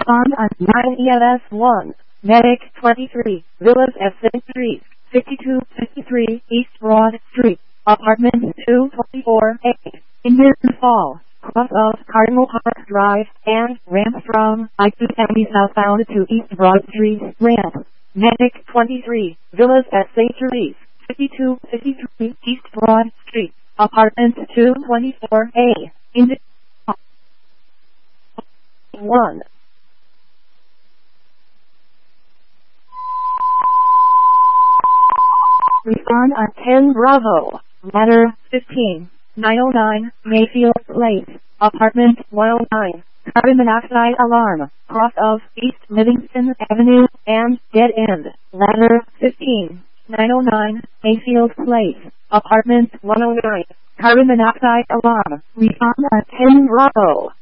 Respond on 9 ELS1. Medic 23, Villas St. Street, 5253 East Broad Street, Apartment 224A, Indian Fall, cross of Cardinal Park Drive, and ramp from I-270 southbound to East Broad Street, ramp. Medic 23, Villas St. Street, 5253 East Broad Street, Apartment 224A, Indian Fall. 1. Respond on 10 Bravo. Ladder 15, 909 Mayfield Place, Apartment 109. Carbon monoxide alarm, cross of East Livingston Avenue and dead end. Ladder 15, 909 Mayfield Place, Apartment 109. Carbon monoxide alarm. Respond on 10 Bravo.